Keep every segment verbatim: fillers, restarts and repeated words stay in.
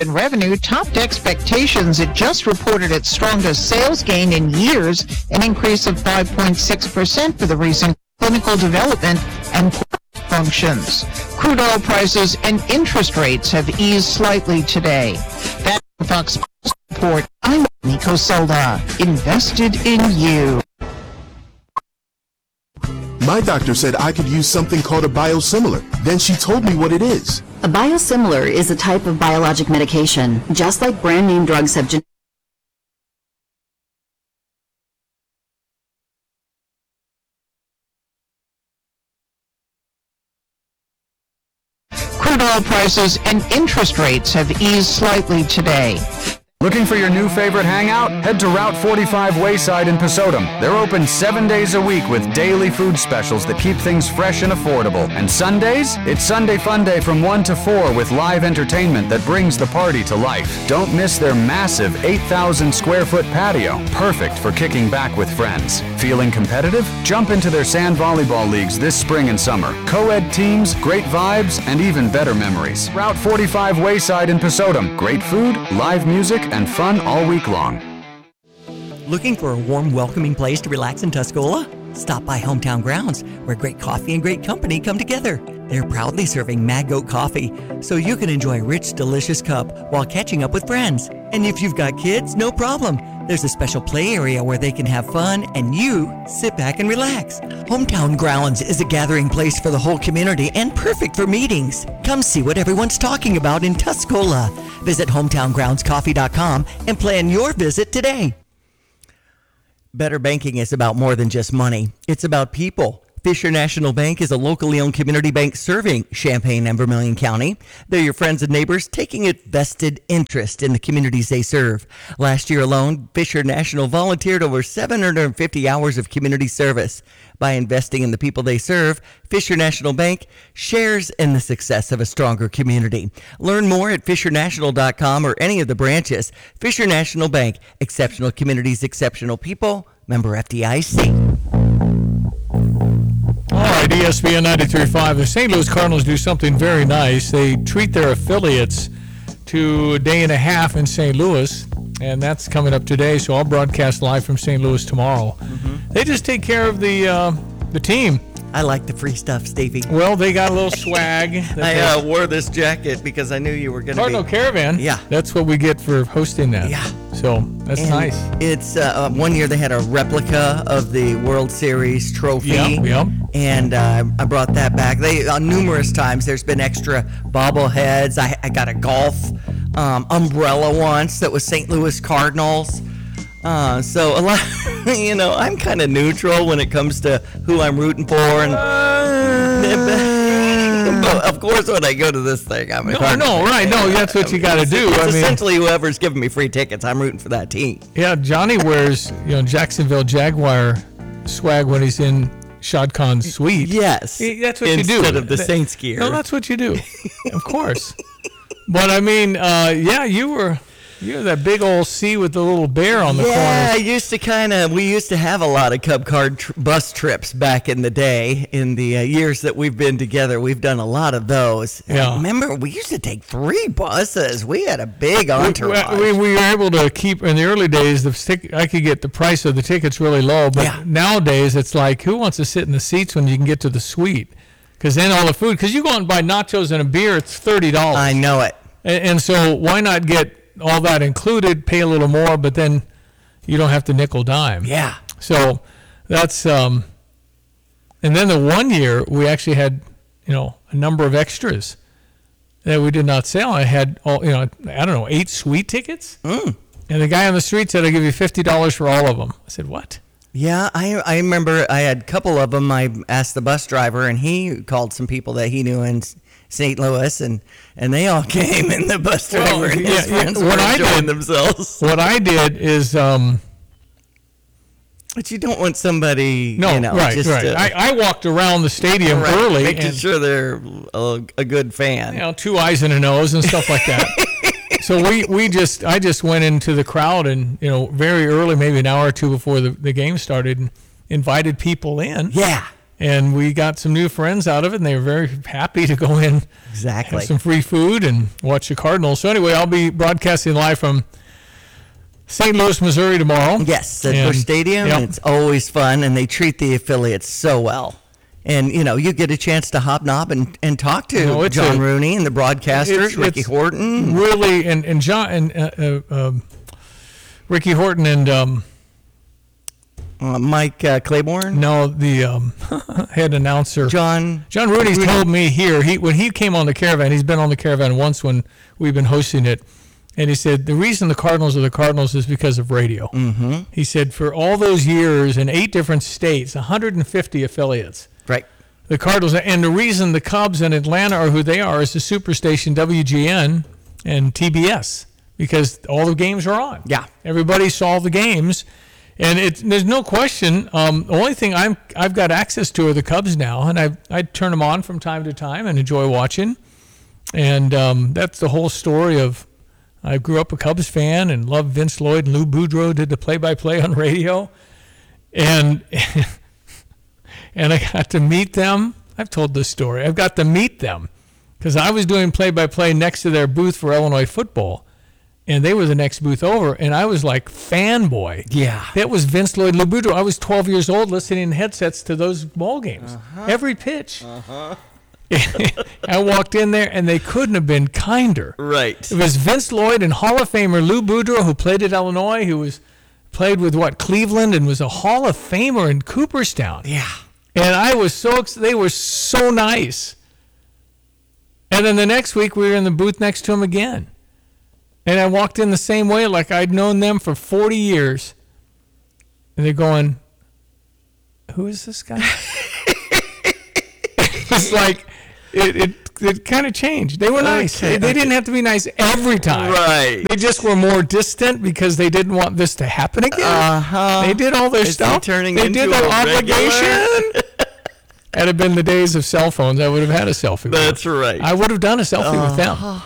In revenue topped expectations. It just reported its strongest sales gain in years, an increase of five point six percent for the recent clinical development and functions. Crude oil prices and interest rates have eased slightly today. That's the Fox report. I'm Nico Solda. Invested in you. My doctor said I could use something called a biosimilar. Then she told me what it is. A biosimilar is a type of biologic medication, just like brand name drugs have gen- Crude oil prices and interest rates have eased slightly today. Looking for your new favorite hangout? Head to Route forty-five Wayside in Pesotum. They're open seven days a week with daily food specials that keep things fresh and affordable. And Sundays? It's Sunday Fun Day from one to four with live entertainment that brings the party to life. Don't miss their massive eight thousand square foot patio, perfect for kicking back with friends. Feeling competitive? Jump into their sand volleyball leagues this spring and summer. Co-ed teams, great vibes, and even better memories. Route forty-five Wayside in Pesotum. Great food, live music, and fun all week long. Looking for a warm, welcoming place to relax in Tuscola? Stop by Hometown Grounds, where great coffee and great company come together. They're proudly serving Mad Goat coffee, so you can enjoy a rich, delicious cup while catching up with friends. And if you've got kids, no problem. There's a special play area where they can have fun and you sit back and relax. Hometown Grounds is a gathering place for the whole community and perfect for meetings. Come see what everyone's talking about in Tuscola. Visit hometown grounds coffee dot com and plan your visit today. Better banking is about more than just money. It's about people. Fisher National Bank is a locally owned community bank serving Champaign and Vermilion County. They're your friends and neighbors taking a vested interest in the communities they serve. Last year alone, Fisher National volunteered over seven hundred fifty hours of community service. By investing in the people they serve, Fisher National Bank shares in the success of a stronger community. Learn more at fisher national dot com or any of the branches. Fisher National Bank, exceptional communities, exceptional people. Member F D I C. All right, E S P N ninety-three point five. The Saint Louis Cardinals do something very nice. They treat their affiliates to a day and a half in Saint Louis, and that's coming up today, so I'll broadcast live from Saint Louis tomorrow. Mm-hmm. They just take care of the uh, the team. I like the free stuff, Stevie. Well, they got a little swag. I uh, wore this jacket because I knew you were going to be... Cardinal Caravan. Yeah. That's what we get for hosting that. Yeah. So, that's and nice. It's, uh, one year they had a replica of the World Series trophy. Yep, yep. And uh, I brought that back. They uh, numerous times there's been extra bobbleheads. I, I got a golf um, umbrella once that was Saint Louis Cardinals. Uh, so a lot, you know, I'm kind of neutral when it comes to who I'm rooting for, and but of course when I go to this thing, I'm a no, Cardinal no, right, no, that's what you got to do. It's I mean, essentially whoever's giving me free tickets, I'm rooting for that team. Yeah, Johnny wears you know Jacksonville Jaguar swag when he's in Shad Khan's suite. Yes, He- that's what you instead do instead of the Saints gear. No, that's what you do, of course. But I mean, uh, yeah, you were. You're that big old C with the little bear on the yeah, corner. I used to kind of, we used to have a lot of Cub Card tr- bus trips back in the day. In the uh, years that we've been together, we've done a lot of those. Yeah. Remember, we used to take three buses. We had a big entourage. We, we, we were able to keep, in the early days, the stick, I could get the price of the tickets really low. But Yeah. nowadays, it's like, who wants to sit in the seats when you can get to the suite? Because then all the food, because you go out and buy nachos and a beer, it's thirty dollars. I know it. And, and so why not get all that included, pay a little more, but then you don't have to nickel dime. Yeah. So that's, um, and then the one year we actually had, you know, a number of extras that we did not sell. I had, all, you know, I don't know, eight suite tickets. Mm. And the guy on the street said, I'll give you fifty dollars for all of them. I said, what? Yeah, I I remember I had a couple of them. I asked the bus driver, and he called some people that he knew in Saint Louis, and, and they all came, and the bus driver Well, and yeah, his yeah, friends what were I enjoying did- themselves. What I did is, um, But you don't want somebody, no, you know, right, just right. uh, I, I walked around the stadium right, early making and, sure they're a, a good fan. you know, two eyes and a nose and stuff like that. So we, we just, I just went into the crowd and, you know, very early, maybe an hour or two before the, the game started, and invited people in. Yeah. And we got some new friends out of it, and they were very happy to go in, Exactly. have some free food, and watch the Cardinals. So anyway, I'll be broadcasting live from Saint Louis, Missouri tomorrow. Yes, at And- Busch Stadium. Yep. It's always fun, and they treat the affiliates so well. And, you know, you get a chance to hobnob and, and talk to No, it's John a- Rooney and the broadcasters, It's- Ricky it's Horton. Really, and, and John and uh, uh, um, Ricky Horton and um, Uh, Mike uh, Claiborne. no, the um, head announcer. John. John Rudy's told me here, he when he came on the Caravan, he's been on the Caravan once when we've been hosting it, and he said the reason the Cardinals are the Cardinals is because of radio. Mm-hmm. He said for all those years in eight different states, one hundred fifty affiliates, Right. the Cardinals, and the reason the Cubs in Atlanta are who they are is the superstation W G N and T B S, because all the games are on. Yeah. Everybody saw the games. And it, there's no question. Um, the only thing I'm I've got access to are the Cubs now, and I I turn them on from time to time and enjoy watching. And um, that's the whole story of. I grew up a Cubs fan and loved Vince Lloyd, and Lou Boudreau did the play-by-play on radio, and and I got to meet them. I've told this story. I've got to meet them because I was doing play-by-play next to their booth for Illinois football. And they were the next booth over, and I was like fanboy. Yeah. That was Vince Lloyd Lou Boudreau. I was twelve years old listening in headsets to those ball games. Uh-huh. Every pitch. Uh-huh. I walked in there, and they couldn't have been kinder. Right. It was Vince Lloyd and Hall of Famer Lou Boudreau, who played at Illinois, who was played with, what, Cleveland, and was a Hall of Famer in Cooperstown. Yeah. And I was so ex- they were so nice. And then the next week, we were in the booth next to him again. And I walked in the same way, like I'd known them for forty years. And they're going, who is this guy? It's like, it it, it kind of changed. They were nice. Okay. They, they didn't have to be nice every time. Right. They just were more distant because they didn't want this to happen again. Uh-huh. They did all their Is he stuff. turning they into did their a regular? obligation. Had it been the days of cell phones, I would have had a selfie with them. That's right. I would have done a selfie with them.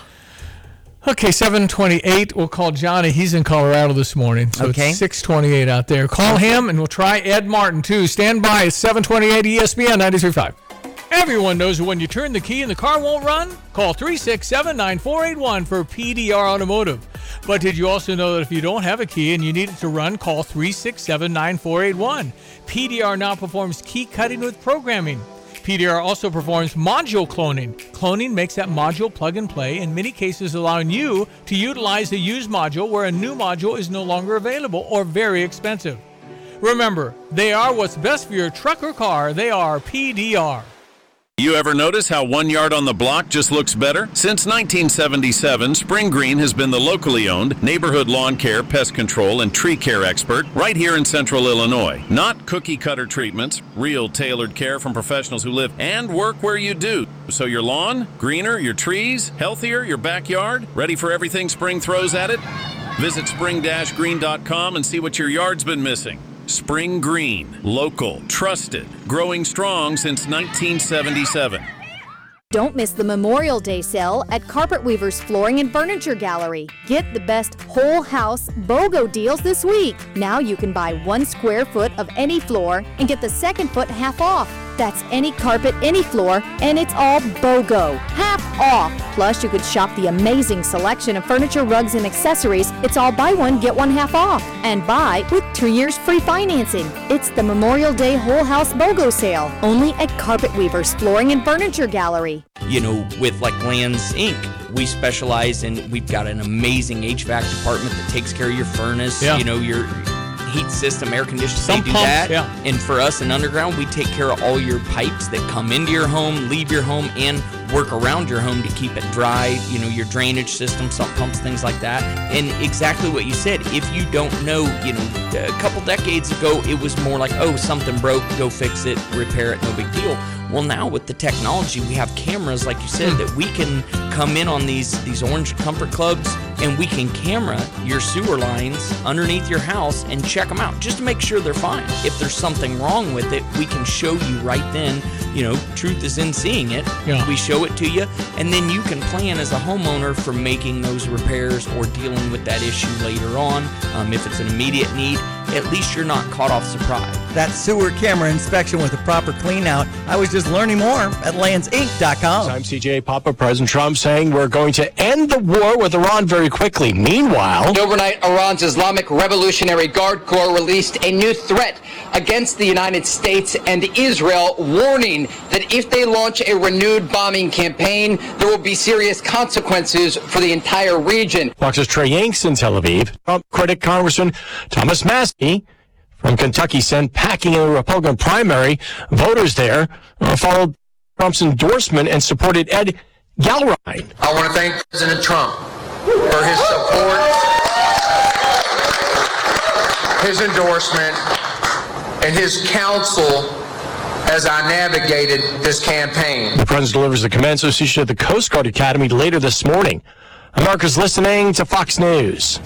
Okay, seven twenty-eight. We'll call Johnny. He's in Colorado this morning, so Okay. it's six twenty-eight out there. Call him, and we'll try Ed Martin, too. Stand by. It's seven twenty-eight E S P N ninety-three point five. Everyone knows that when you turn the key and the car won't run, call three six seven, nine four eight one for P D R Automotive. But did you also know that if you don't have a key and you need it to run, call three six seven, nine four eight one. P D R now performs key cutting with programming. P D R also performs module cloning. Cloning makes that module plug and play, in many cases allowing you to utilize the used module where a new module is no longer available or very expensive. Remember, they are what's best for your truck or car. They are P D R. You ever notice how one yard on the block just looks better? Since nineteen seventy-seven, Spring Green has been the locally owned neighborhood lawn care, pest control, and tree care expert right here in central Illinois. Not cookie-cutter treatments, real tailored care from professionals who live and work where you do. So your lawn, greener, your trees, healthier, your backyard, ready for everything spring throws at it? Visit spring dash green dot com and see what your yard's been missing. Spring Green, local, trusted, growing strong since nineteen seventy-seven. Don't miss the Memorial Day sale at Carpet Weaver's Flooring and Furniture Gallery. Get the best whole house BOGO deals this week. Now you can buy one square foot of any floor and get the second foot half off. That's any carpet, any floor, and it's all BOGO. Half off. Plus, you could shop the amazing selection of furniture, rugs, and accessories. It's all buy one, get one half off. And buy with two years free financing. It's the Memorial Day Whole House BOGO sale, only at Carpet Weaver's Flooring and Furniture Gallery. You know, with like Lands Incorporated, we specialize in, we've got an amazing H V A C department that takes care of your furnace, Yeah. you know, your heat system, air conditioning, Some they do pumps, that. yeah. And for us in Underground, we take care of all your pipes that come into your home, leave your home, and work around your home to keep it dry, you know, your drainage system, sump pumps, things like that. And exactly what you said, if you don't know, you know, a couple decades ago, it was more like, oh, something broke, go fix it, repair it, no big deal. Well, now with the technology, we have cameras, like you said, that we can come in on these, these Orange Comfort Clubs, and we can camera your sewer lines underneath your house and check them out just to make sure they're fine. If there's something wrong with it, we can show you right then. You know, truth is in seeing it. Yeah. We show it to you, and then you can plan as a homeowner for making those repairs or dealing with that issue later on. Um, if it's an immediate need, at least you're not caught off surprise. That sewer camera inspection with a proper clean out. I was just learning more at lands inc dot com. I'm C J Papa. President Trump saying we're going to end the war with Iran very quickly. Meanwhile, overnight, Iran's Islamic Revolutionary Guard Corps released a new threat against the United States and Israel, warning that if they launch a renewed bombing campaign, there will be serious consequences for the entire region. Fox's Trey Yanks in Tel Aviv. Trump critic Congressman Thomas Maskey from Kentucky sent packing in the Republican primary. Voters there uh, followed Trump's endorsement and supported Ed Galrine. I want to thank President Trump for his support, his endorsement, and his counsel as I navigated this campaign. The president delivers the commencement speech at the Coast Guard Academy later this morning. America's listening to Fox News.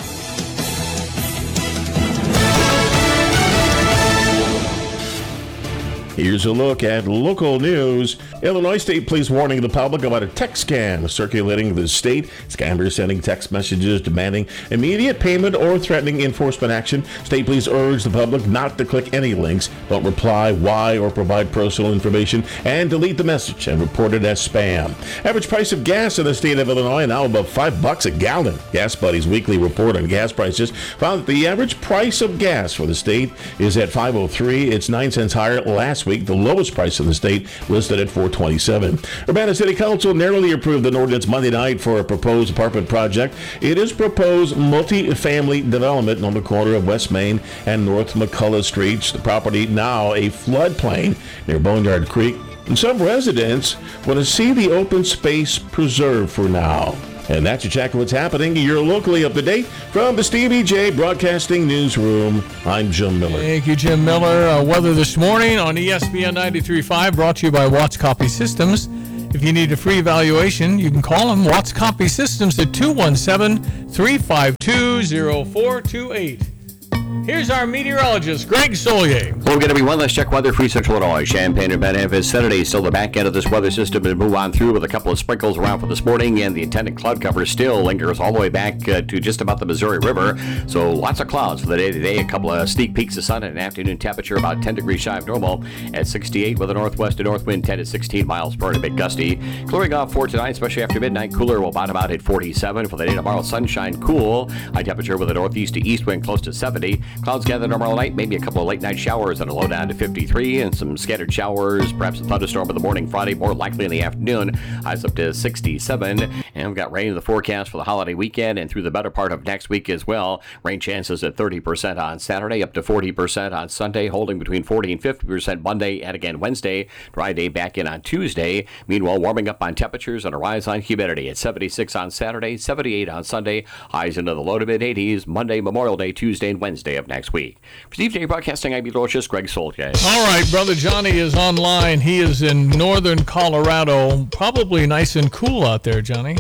Here's a look at local news. Illinois State Police warning the public about a text scam circulating the state. Scammers sending text messages demanding immediate payment or threatening enforcement action. State Police urge the public not to click any links, don't reply, why, or provide personal information, and delete the message and report it as spam. Average price of gas in the state of Illinois now above five bucks a gallon. Gas Buddy's weekly report on gas prices found that the average price of gas for the state is at five oh three. It's nine cents higher last week. The lowest price in the state listed at four twenty-seven. Urbana City Council narrowly approved an ordinance Monday night for a proposed apartment project. It is proposed multi-family development on the corner of West Main and North McCullough Streets. The property now a floodplain near Boneyard Creek. And some residents want to see the open space preserved for now. And that's a check of what's happening. You're locally up to date from the Stevie J Broadcasting Newsroom. I'm Jim Miller. Thank you, Jim Miller. Uh, weather this morning on E S P N ninety-three point five, brought to you by Watts Copy Systems. If you need a free evaluation, you can call them, Watts Copy Systems, at two one seven, three five two, zero four two eight. Here's our meteorologist, Greg Solier. Well, we're going to be one less check weather for Central Illinois. Champaign and Van Avis Saturday, still the back end of this weather system, and move on through with a couple of sprinkles around for this morning, and the attendant cloud cover still lingers all the way back uh, to just about the Missouri River. So lots of clouds for the day today. A couple of sneak peeks of sun and an afternoon temperature about ten degrees shy of normal at sixty-eight with a northwest to north wind ten to sixteen miles per hour, a bit gusty. Clearing off for tonight, especially after midnight. Cooler will bottom out at forty-seven for the day tomorrow. Sunshine, cool. High temperature with a northeast to east wind close to seventy. Clouds gather tomorrow night, maybe a couple of late night showers and a low down to fifty-three, and some scattered showers, perhaps a thunderstorm in the morning Friday, more likely in the afternoon. Highs up to sixty-seven, and we've got rain in the forecast for the holiday weekend and through the better part of next week as well. Rain chances at thirty percent on Saturday, up to forty percent on Sunday, holding between forty and fifty percent Monday and again Wednesday. Dry day back in on Tuesday. Meanwhile, warming up on temperatures and a rise on humidity at seventy-six on Saturday, seventy-eight on Sunday, highs into the low to mid eighties Monday, Memorial Day, Tuesday, and Wednesday of next week. For Steve J Broadcasting, I'm meteorologist Greg Soldier. All right, Brother Johnny is online. He is in northern Colorado. Probably nice and cool out there, Johnny.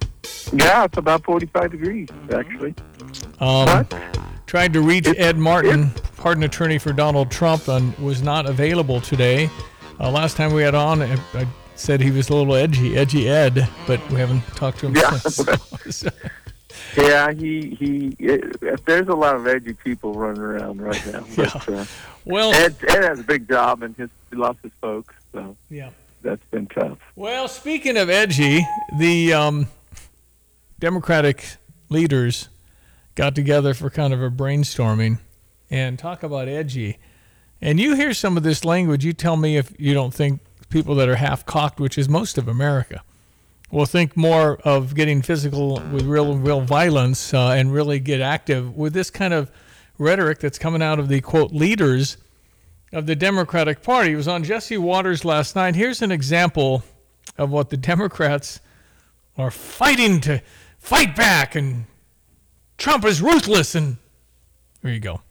Yeah, it's about forty-five degrees, actually. Um, what? Tried to reach Ed Martin, pardon attorney for Donald Trump, and was not available today. Uh, last time we had on, I, I said he was a little edgy, edgy Ed, but we haven't talked to him yeah. since. So. Yeah, he, he it, there's a lot of edgy people running around right now. But, yeah. uh, well, Ed, Ed has a big job, and his, he lost his folks, so yeah, that's been tough. Well, speaking of edgy, the um, Democratic leaders got together for kind of a brainstorming and talk about edgy. And you hear some of this language, you tell me if you don't think people that are half-cocked, which is most of America, will think more of getting physical with real, real violence uh, and really get active with this kind of rhetoric that's coming out of the, quote, leaders of the Democratic Party. It was on Jesse Waters last night. Here's an example of what the Democrats are fighting to fight back, and Trump is ruthless, and here you go.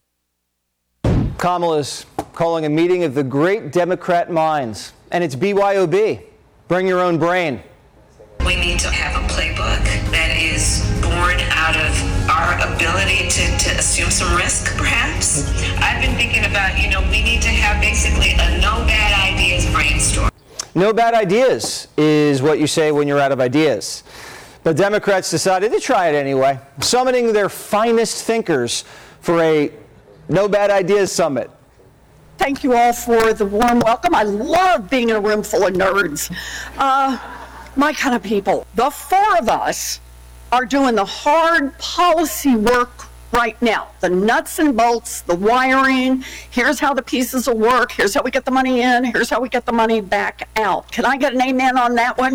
Kamala's calling a meeting of the great Democrat minds, and it's B Y O B. Bring your own brain. We need to have a playbook that is born out of our ability to, to assume some risk, perhaps. I've been thinking about, you know, we need to have basically a no bad ideas brainstorm. No bad ideas is what you say when you're out of ideas. But Democrats decided to try it anyway, summoning their finest thinkers for a No Bad Ideas Summit. Thank you all for the warm welcome. I love being in a room full of nerds. Uh, my kind of people. The four of us are doing the hard policy work right now. The nuts and bolts, the wiring. Here's how the pieces will work. Here's how we get the money in. Here's how we get the money back out. Can I get an amen on that one?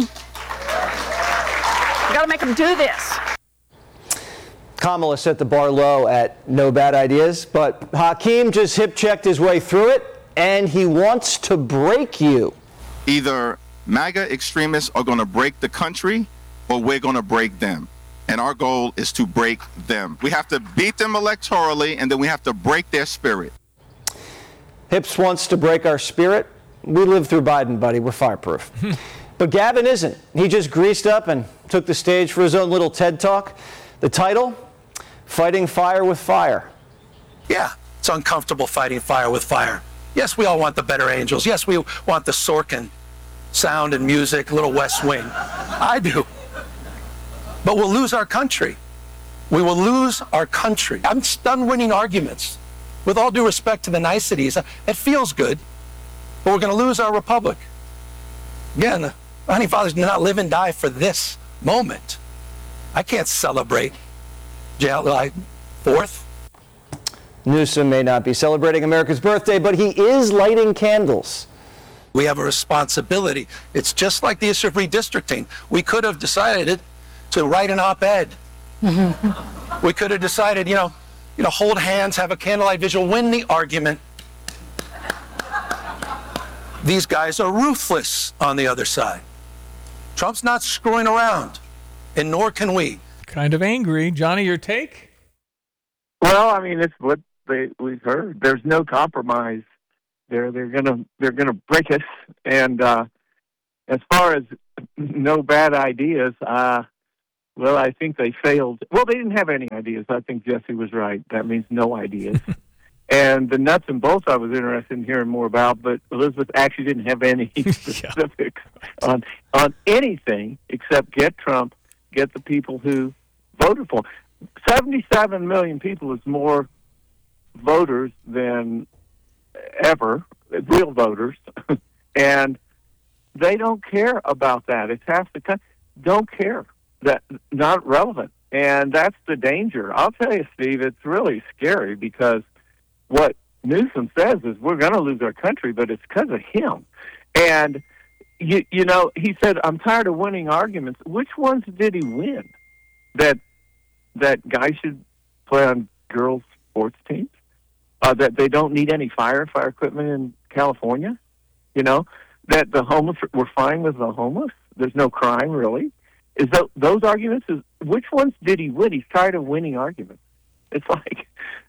You got to make them do this. Kamala set the bar low at no bad ideas, but Hakeem just hip-checked his way through it, and he wants to break you. Either MAGA extremists are going to break the country, or we're going to break them. And our goal is to break them. We have to beat them electorally, and then we have to break their spirit. Hips wants to break our spirit. We lived through Biden, buddy. We're fireproof. But Gavin isn't. He just greased up and took the stage for his own little TED Talk. The title? Fighting Fire with Fire. Yeah, it's uncomfortable fighting fire with fire. Yes, we all want the better angels. Yes, we want the Sorkin sound and music, little West Wing. I do. But we'll lose our country. We will lose our country. I'm done winning arguments. With all due respect to the niceties, it feels good, but we're going to lose our republic. Again, the founding fathers did not live and die for this moment. I can't celebrate July fourth. Newsom may not be celebrating America's birthday, but he is lighting candles. We have a responsibility. It's just like the issue of redistricting. We could have decided to write an op-ed. We could have decided, you know, you know, hold hands, have a candlelight vigil, win the argument. These guys are ruthless on the other side. Trump's not screwing around, and nor can we. Kind of angry. Johnny, your take? Well, I mean, it's what they, we've heard. There's no compromise. They're they're gonna they're gonna break us. And uh, as far as no bad ideas, uh, well, I think they failed. Well, they didn't have any ideas. I think Jesse was right. That means no ideas. And the nuts and bolts I was interested in hearing more about, but Elizabeth actually didn't have any specifics yeah. on on anything except get Trump, get the people who voted for him. seventy-seven million people is more voters than ever, real voters, and they don't care about that. It's half the country don't care. That not relevant, and that's the danger. I'll tell you, Steve, it's really scary because what Newsom says is we're going to lose our country, but it's because of him. And you, you know, he said, "I'm tired of winning arguments." Which ones did he win? That that guys should play on girls' sports teams? Uh, that they don't need any fire fire equipment in California? You know, that the homeless we're fine with the homeless. There's no crime really. Is that, those arguments? Is which ones did he win? He's tired of winning arguments. It's like,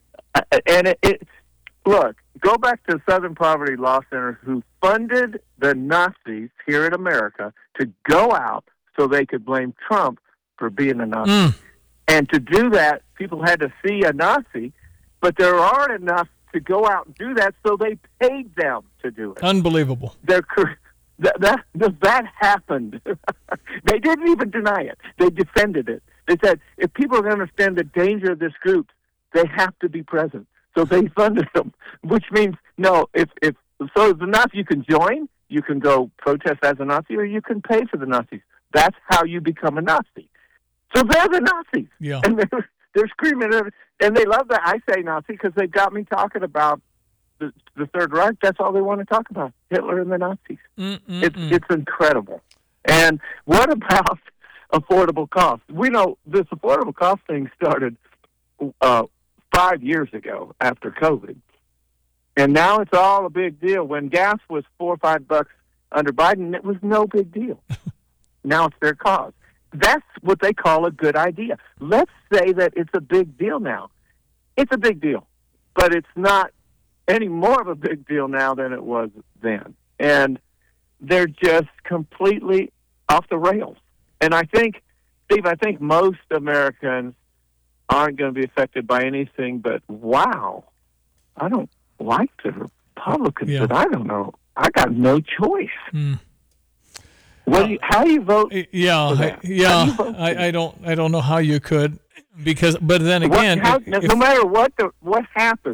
and it, it look, go back to Southern Poverty Law Center, who funded the Nazis here in America to go out so they could blame Trump for being a Nazi. Mm. And to do that, people had to see a Nazi, but there aren't enough to go out and do that, so they paid them to do it. Unbelievable. They're That, that that happened. They didn't even deny it. They defended it. They said, if people are going to understand the danger of this group, they have to be present. So they funded them, which means, no, if, if so as a Nazi, you can join, you can go protest as a Nazi, or you can pay for the Nazis. That's how you become a Nazi. So they're the Nazis. Yeah. And they're, they're screaming, and they love that I say Nazi because they got me talking about The, the Third Reich. That's all they want to talk about, Hitler and the Nazis. Mm-mm-mm. It's it's incredible. And what about affordable cost? We know this affordable cost thing started uh, five years ago after COVID, and now it's all a big deal. When gas was four or five bucks under Biden, it was no big deal. Now it's their cause. That's what they call a good idea. Let's say that it's a big deal now. It's a big deal, but it's not any more of a big deal now than it was then. And they're just completely off the rails. And I think, Steve, I think most Americans aren't going to be affected by anything but, wow, I don't like the Republicans, yeah. but I don't know. I got no choice. Mm. What do you, how do you vote? Yeah, I, yeah. Vote I, I don't I don't know how you could, because, but then again. What, how, if, no matter what the, what happens,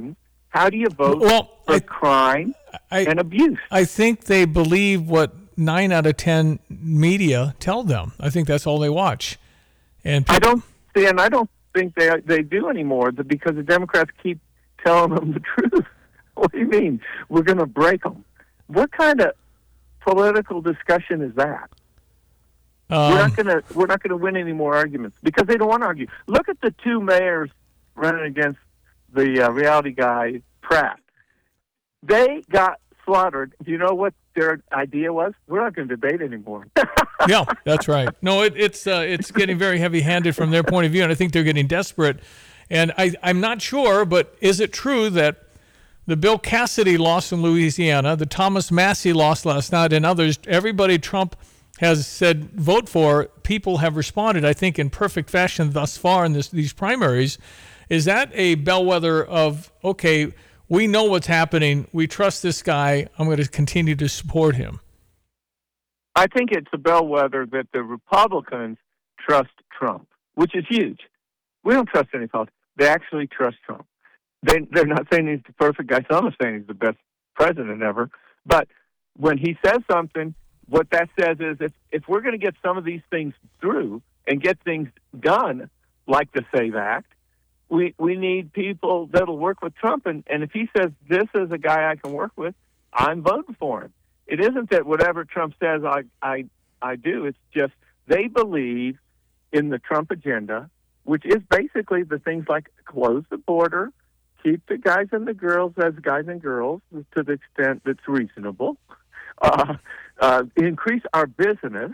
How do you vote well, for I, crime I, and abuse? I think they believe what nine out of ten media tell them. I think that's all they watch. And people, I don't see, and I don't think they they do anymore because the Democrats keep telling them the truth. What do you mean? We're going to break them? What kind of political discussion is that? Um, we're not going to we're not going to win any more arguments because they don't want to argue. Look at the two mayors running against the uh, reality guy Pratt. They got slaughtered. Do you know what their idea was? We're not going to debate anymore. Yeah, that's right. No, it, it's uh, it's getting very heavy-handed from their point of view, and I think they're getting desperate. And I, I'm not sure, but is it true that the Bill Cassidy loss in Louisiana, the Thomas Massie loss last night, and others, everybody Trump has said vote for, people have responded, I think, in perfect fashion thus far in this, these primaries. Is that a bellwether of, okay, we know what's happening, we trust this guy, I'm going to continue to support him? I think it's a bellwether that the Republicans trust Trump, which is huge. We don't trust any politician. They actually trust Trump. They, they're not saying he's the perfect guy. Some are saying he's the best president ever. But when he says something, what that says is if, if we're going to get some of these things through and get things done, like the SAVE Act, we we need people that'll work with Trump. And, and if he says, this is a guy I can work with, I'm voting for him. It isn't that whatever Trump says I, I, I do. It's just they believe in the Trump agenda, which is basically the things like close the border, keep the guys and the girls as guys and girls to the extent that's reasonable, uh, uh, increase our business,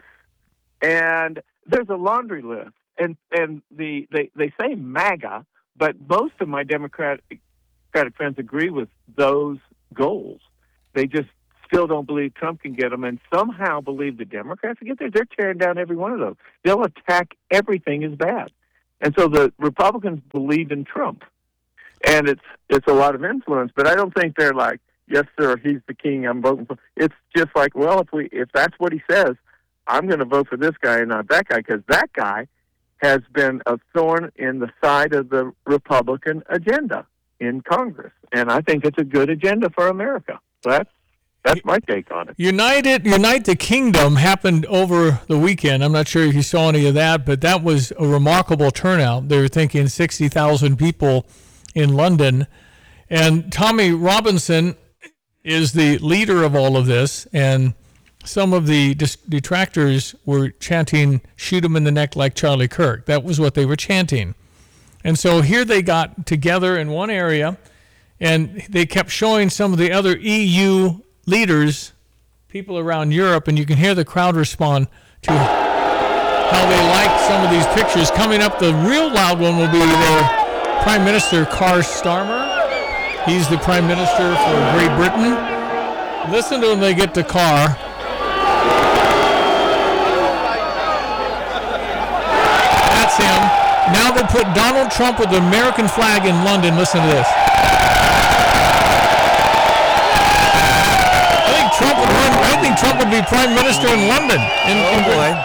and there's a laundry list. And and the they, they say MAGA, but most of my Democratic, Democratic friends agree with those goals. They just still don't believe Trump can get them, and somehow believe the Democrats can get there. They're tearing down every one of those. They'll attack everything as bad. And so the Republicans believe in Trump. And it's it's a lot of influence, but I don't think they're like, yes, sir, he's the king, I'm voting for. It's just like, well, if we if that's what he says, I'm going to vote for this guy and not that guy, because that guy has been a thorn in the side of the Republican agenda in Congress. And I think it's a good agenda for America. So that's That's my take on it. United, Unite the Kingdom happened over the weekend. I'm not sure if you saw any of that, but that was a remarkable turnout. They were thinking sixty thousand people in London. And Tommy Robinson is the leader of all of this, and some of the detractors were chanting, shoot him in the neck like Charlie Kirk. That was what they were chanting. And so here they got together in one area, and they kept showing some of the other E U leaders, people around Europe, and you can hear the crowd respond to how they like some of these pictures. Coming up, the real loud one will be their Prime Minister, Keir Starmer. He's the Prime Minister for Great Britain. Listen to when they get to Keir. That's him. Now they put Donald Trump with the American flag in London. Listen to this. Trump would run, I think Trump would be Prime Minister in London. In, oh,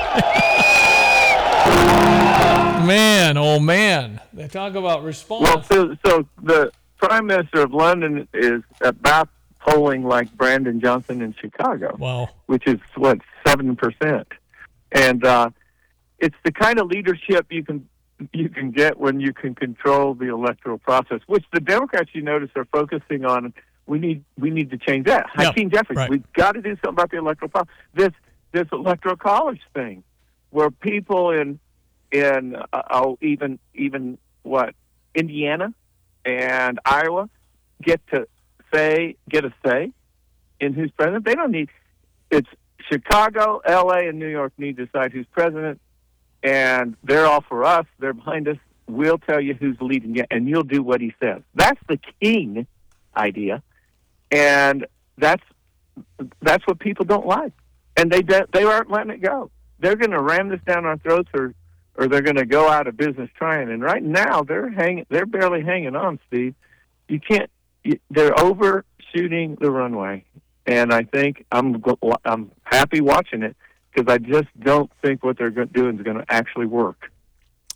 boy. Man, oh, man. They talk about response. Well, so, so the Prime Minister of London is about polling like Brandon Johnson in Chicago. Wow. Which is, what, seven percent. And uh, it's the kind of leadership you can you can get when you can control the electoral process, which the Democrats, you notice, are focusing on. We need we need to change that. Yeah, Hakeem Jeffries, right. We've got to do something about the electoral process. This this electoral college thing, where people in in uh, oh even even what Indiana and Iowa get to say get a say in who's president. They don't need. It's Chicago, L A, and New York need to decide who's president, and they're all for us. They're behind us. We'll tell you who's leading you, and you'll do what he says. That's the king idea. And that's that's what people don't like, and they they aren't letting it go. They're going to ram this down our throats, or or they're going to go out of business trying. And right now, they're hanging, they're barely hanging on, Steve. You can't. You, they're overshooting the runway, and I think I'm I'm happy watching it because I just don't think what they're doing is going to actually work.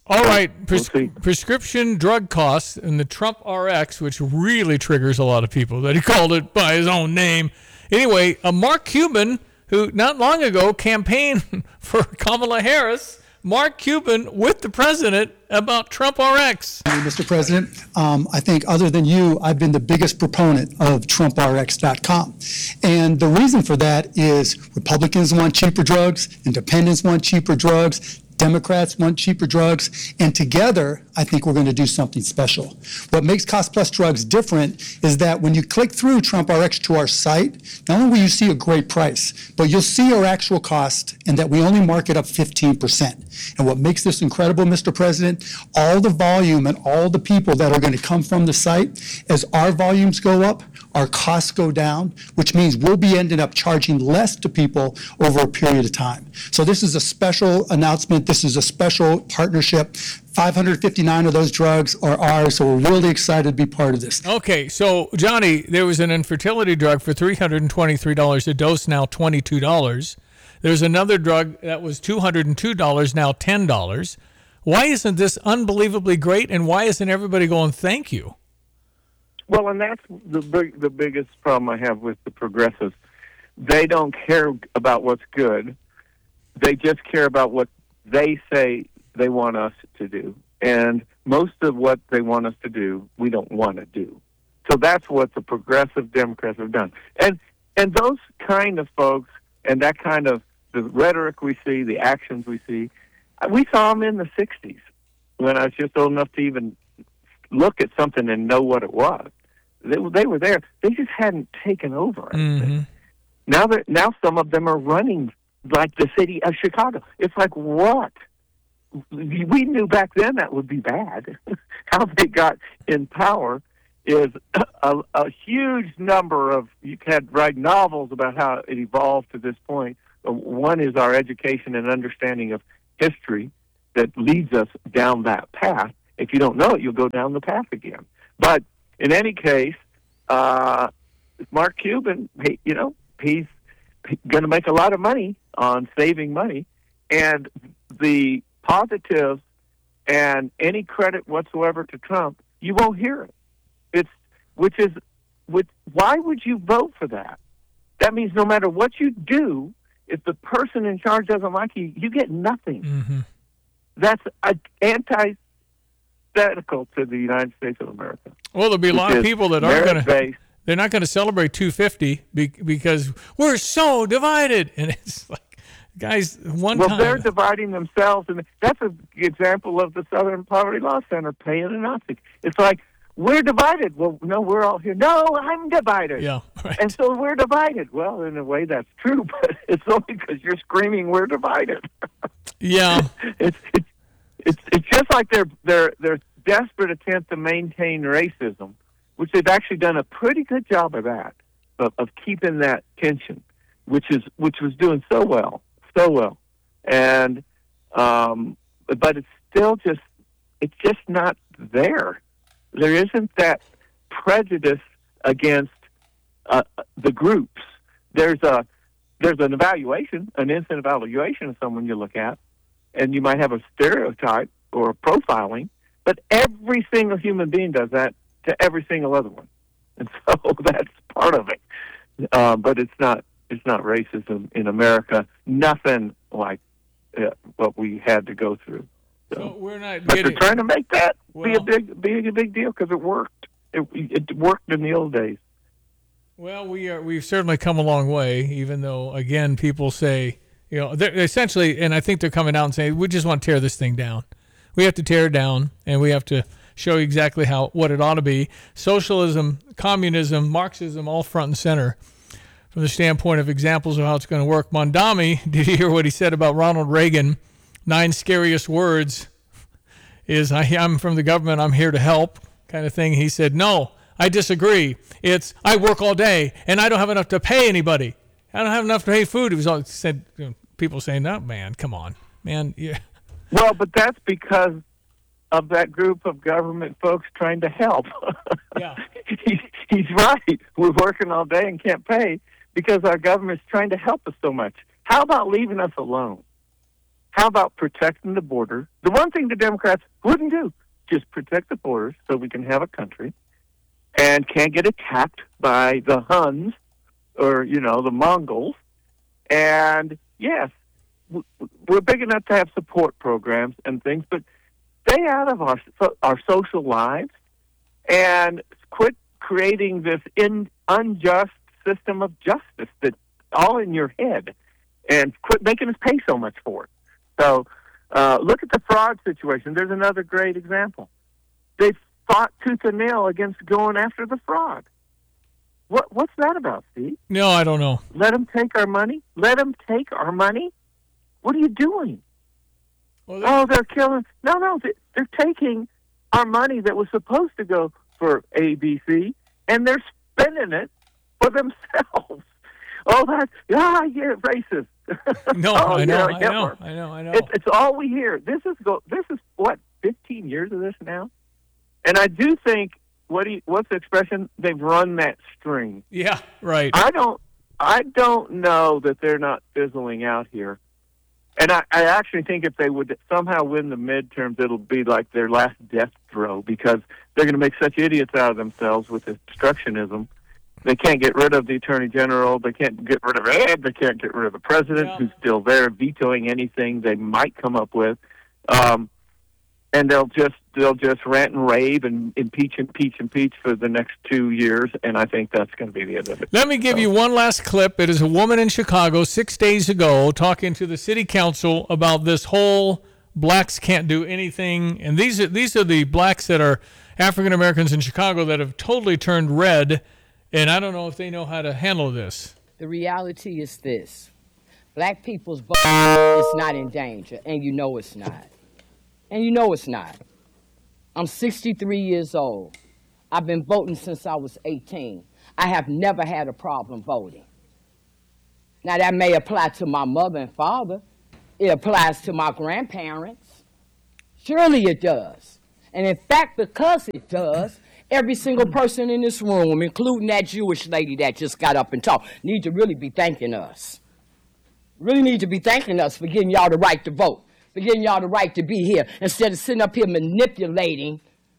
All right, pres- prescription drug costs and the Trump R X, which really triggers a lot of people that he called it by his own name. Anyway, uh, Mark Cuban, who not long ago campaigned for Kamala Harris, Mark Cuban with the president about Trump R X. Mister President, um, I think other than you, I've been the biggest proponent of Trump R X dot com. And the reason for that is Republicans want cheaper drugs, independents want cheaper drugs, Democrats want cheaper drugs, and together, I think we're going to do something special. What makes Cost Plus Drugs different is that when you click through Trump R X to our site, not only will you see a great price, but you'll see our actual cost and that we only mark it up fifteen percent. And what makes this incredible, Mister President, all the volume and all the people that are going to come from the site, as our volumes go up, our costs go down, which means we'll be ending up charging less to people over a period of time. So this is a special announcement. This is a special partnership. five hundred fifty-nine of those drugs are ours, so we're really excited to be part of this. Okay, so, Johnny, there was an infertility drug for three hundred twenty-three dollars a dose, now twenty-two dollars. There's another drug that was two hundred two dollars, now ten dollars. Why isn't this unbelievably great, and why isn't everybody going, thank you? Well, and that's the big, the biggest problem I have with the progressives. They don't care about what's good. They just care about what they say they want us to do. And most of what they want us to do, we don't want to do. So that's what the progressive Democrats have done. And and those kind of folks and that kind of the rhetoric we see, the actions we see, we saw them in the sixties when I was just old enough to even look at something and know what it was. They, they were there. They just hadn't taken over anything. Mm-hmm. Now that now some of them are running like the city of Chicago. It's like, what? We knew back then that would be bad. How they got in power is a, a huge number of, you can write novels about how it evolved to this point. One is our education and understanding of history that leads us down that path. If you don't know it, you'll go down the path again. But in any case, uh, Mark Cuban, he, you know, he's going to make a lot of money on saving money, and the positives and any credit whatsoever to Trump, you won't hear it. It's which is which. Why would you vote for that? That means no matter what you do, if the person in charge doesn't like you, you get nothing. Mm-hmm. That's a, antithetical to the United States of America. Well, there'll be a lot of people that aren't going to. Merit-based. They're not going to celebrate two fifty be, because we're so divided, and it's like, guys, one well, time. they're dividing themselves, and that's an example of the Southern Poverty Law Center paying a Nazi. It's like, we're divided. Well, no, we're all here. No, I'm divided. Yeah, right. And so we're divided. Well, in a way, that's true, but it's only because you're screaming we're divided. Yeah. it's, it's it's it's just like their their their desperate attempt to maintain racism, which they've actually done a pretty good job of that, of, of keeping that tension, which is which was doing so well, so well, and um, but it's still just it's just not there. There isn't that prejudice against uh, the groups. There's a there's an evaluation, an instant evaluation of someone you look at, and you might have a stereotype or a profiling, but every single human being does that to every single other one, and so that's part of it. Uh, but it's not it's not racism in America. Nothing like uh, what we had to go through. So, so we're not. But Getting, they're trying to make that well, be a big be a big deal because it worked. It, it worked in the old days. Well, we are. We've certainly come a long way, even though again people say, you know, they're essentially, and I think they're coming out and saying we just want to tear this thing down. We have to tear it down, and we have to show exactly how what it ought to be. Socialism, communism, Marxism, all front and center from the standpoint of examples of how it's going to work. Mondami, did you hear what he said about Ronald Reagan? Nine scariest words is, I, I'm from the government, I'm here to help, kind of thing. He said, no, I disagree. It's, I work all day, and I don't have enough to pay anybody. I don't have enough to pay food. He was all said, you know, people saying, no, man, come on. Man, yeah. Well, but that's because of that group of government folks trying to help. Yeah. he's, he's right. We're working all day and can't pay because our government's trying to help us so much. How about leaving us alone? How about protecting the border? The one thing the Democrats wouldn't do, just protect the borders so we can have a country and can't get attacked by the Huns or, you know, the Mongols. And, yes, we're big enough to have support programs and things, but stay out of our our social lives and quit creating this in, unjust system of justice that's all in your head, and quit making us pay so much for it. So uh, look at the fraud situation. There's another great example. They fought tooth and nail against going after the fraud. What What's that about, Steve? No, I don't know. Let them take our money? Let them take our money? What are you doing? Well, oh, they're killing. No, no, they're taking our money that was supposed to go for A B C, and they're spending it for themselves. Oh, that's, ah, yeah, racist. No, oh, I know, yeah, I know, Hitler. I know, I know. It, it's all we hear. This is go. This is what fifteen years of this now, and I do think what do you, what's the expression? They've run that string. Yeah, right. I don't. I don't know that they're not fizzling out here, and I, I actually think if they would somehow win the midterms, it'll be like their last death throw because they're going to make such idiots out of themselves with obstructionism. They can't get rid of the attorney general. They can't get rid of Ed. They can't get rid of the president, yeah. who's still there, vetoing anything they might come up with. Um, and they'll just they'll just rant and rave and impeach, impeach, impeach for the next two years. And I think that's going to be the end of it. Let me give so. you one last clip. It is a woman in Chicago six days ago talking to the city council about this whole blacks can't do anything. And these are these are the blacks that are African Americans in Chicago that have totally turned red. And I don't know if they know how to handle this. The reality is this. Black people's vote is not in danger, and you know it's not. And you know it's not. I'm sixty-three years old. I've been voting since I was eighteen. I have never had a problem voting. Now, that may apply to my mother and father. It applies to my grandparents. Surely it does. And in fact, because it does, every single person in this room, including that Jewish lady that just got up and talked, need to really be thanking us. Really need to be thanking us for giving y'all the right to vote, for giving y'all the right to be here, instead of sitting up here manipulating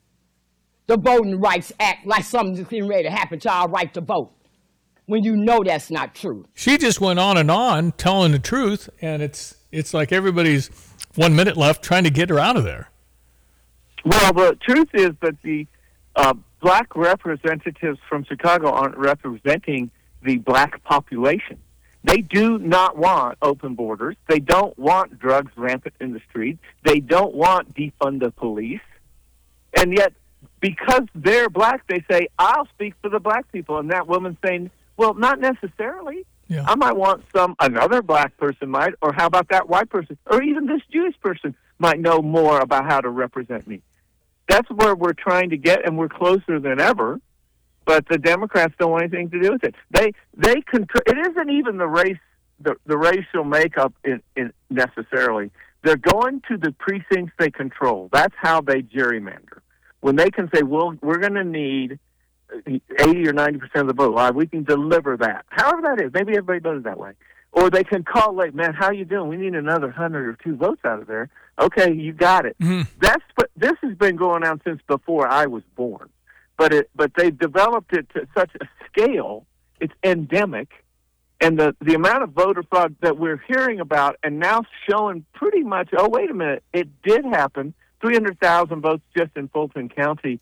the Voting Rights Act like something's getting ready to happen to our right to vote, when you know that's not true. She just went on and on telling the truth, and it's it's like everybody's one minute left trying to get her out of there. Well, the truth is that the Uh, black representatives from Chicago aren't representing the black population. They do not want open borders. They don't want drugs rampant in the street. They don't want defund the police. And yet, because they're black, they say, I'll speak for the black people. And that woman's saying, well, not necessarily. Yeah. I might want some, another black person might, or how about that white person, or even this Jewish person might know more about how to represent me. That's where we're trying to get, and we're closer than ever. But the Democrats don't want anything to do with it. They they control. It isn't even the race, the the racial makeup in, in necessarily. They're going to the precincts they control. That's how they gerrymander. When they can say, "Well, we're going to need eighty or ninety percent of the vote. Well, we can deliver that." However that is, maybe everybody voted that way. Or they can call late, man, how you doing? We need another hundred or two votes out of there. Okay, you got it. Mm-hmm. That's what this has been going on since before I was born. But it, but they've developed it to such a scale, it's endemic. And the, the amount of voter fraud that we're hearing about and now showing pretty much, oh, wait a minute, it did happen. three hundred thousand votes just in Fulton County,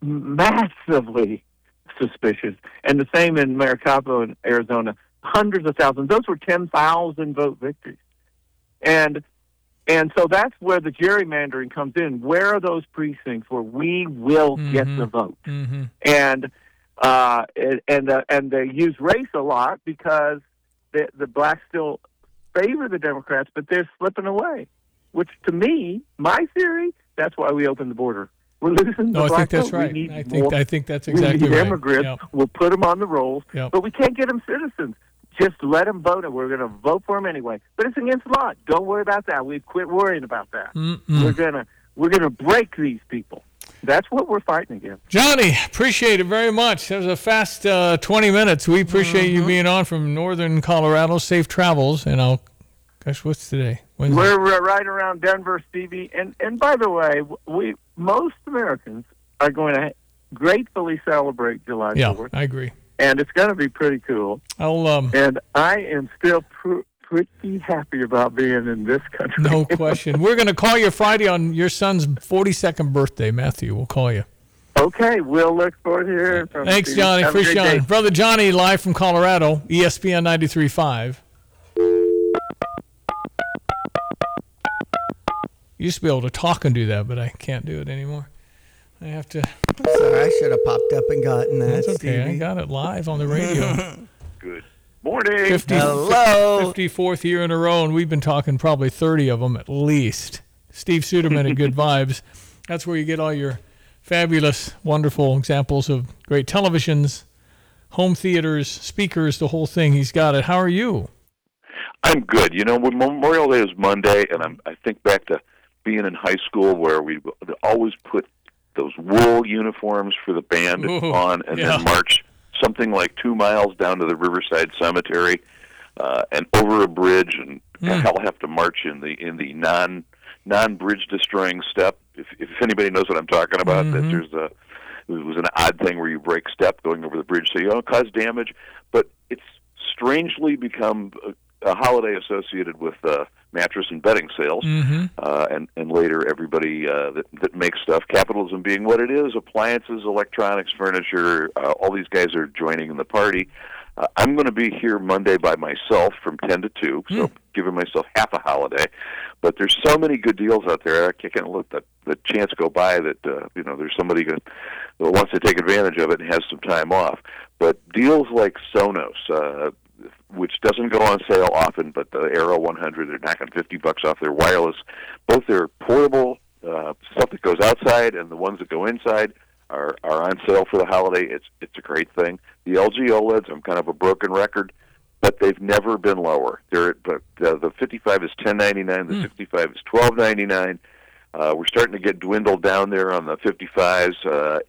massively suspicious. And the same in Maricopa in Arizona. Hundreds of thousands. Those were ten thousand vote victories. And and so that's where the gerrymandering comes in. Where are those precincts where we will mm-hmm. get the vote? Mm-hmm. And uh, and uh, and they use race a lot because the, the blacks still favor the Democrats, but they're slipping away. Which, to me, my theory, that's why we opened the border. We're losing no, the I black think that's vote. right. We need I think more, I think that's exactly we need right. immigrants. Yep. We'll put them on the rolls, yep. but we can't get them citizens. Just let them vote, and we're going to vote for them anyway. But it's against the law. Don't worry about that. We've quit worrying about that. Mm-mm. We're gonna we're gonna break these people. That's what we're fighting against. Johnny, appreciate it very much. That was a fast uh, twenty minutes. We appreciate mm-hmm. you being on from northern Colorado. Safe travels, and I'll Gosh, what's today? Wednesday. We're uh, right around Denver, Stevie. And and by the way, we most Americans are going to gratefully celebrate July Yeah, fourth. I agree. And it's going to be pretty cool. I'll um. And I am still pr- pretty happy about being in this country. No question. We're going to call you Friday on your son's forty-second birthday, Matthew. We'll call you. Okay, we'll look forward to hearing from you. Thanks, Stevie. Johnny. Have a great Appreciate day. it. Brother Johnny, live from Colorado, E S P N ninety-three point five. Used to be able to talk and do that, but I can't do it anymore. I have to. Sorry, I should have popped up and gotten that. That's okay. Stevie. I got it live on the radio. Good morning. fifty, Hello. fifty-fourth year in a row, and we've been talking probably thirty of them at least. Steve Suderman at Good Vibes. That's where you get all your fabulous, wonderful examples of great televisions, home theaters, speakers, the whole thing. He's got it. How are you? I'm good. You know, when Memorial Day is Monday, and I'm, I think back to being in high school where we always put those wool uniforms for the band Ooh, on and yeah. then march something like two miles down to the Riverside Cemetery uh, and over a bridge and Mm. hell have to march in the in the non non bridge destroying step. If if anybody knows what I'm talking about, that Mhm. there's a it was an odd thing where you break step going over the bridge, so you don't cause damage. But it's strangely become a, a holiday associated with uh, mattress and bedding sales, Mm-hmm. uh, and and later everybody uh, that that makes stuff. Capitalism being what it is, appliances, electronics, furniture. Uh, all these guys are joining in the party. Uh, I'm going to be here Monday by myself from ten to two, so giving myself half a holiday. But there's so many good deals out there. I can't let the, the chance go by that uh, you know there's somebody that wants to take advantage of it and has some time off. But deals like Sonos, uh, which doesn't go on sale often, but the Aero one hundred, they're knocking fifty bucks off their wireless. Both their portable uh, stuff that goes outside and the ones that go inside are are on sale for the holiday. It's it's a great thing. The L G OLEDs, I'm kind of a broken record, but they've never been lower. They're but uh, the fifty-five is ten ninety-nine, the sixty-five is twelve ninety-nine. Uh, we're starting to get dwindled down there on the fifty-fives, uh,